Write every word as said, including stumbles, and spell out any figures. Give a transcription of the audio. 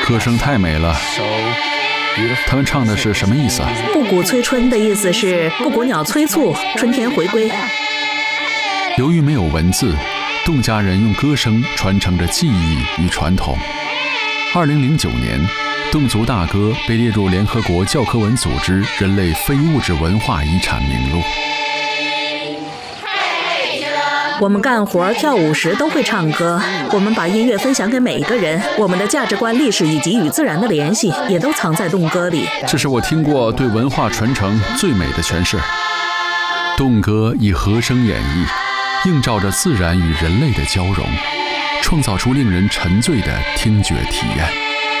歌声太美了。他们唱的是什么意思啊？ 布谷催春的意思是布谷鸟催促春天回归。 由于没有文字，侗家人用歌声传承着记忆与传统。二零零九年，侗族大歌被列入联合国教科文组织人类非物质文化遗产名录。 我们干活跳舞时都会唱歌，我们把音乐分享给每一个人，我们的价值观、历史以及与自然的联系也都藏在侗歌里。 这是我听过对文化传承最美的诠释。侗歌以和声演绎，映照着自然与人类的交融，创造出令人沉醉的听觉体验。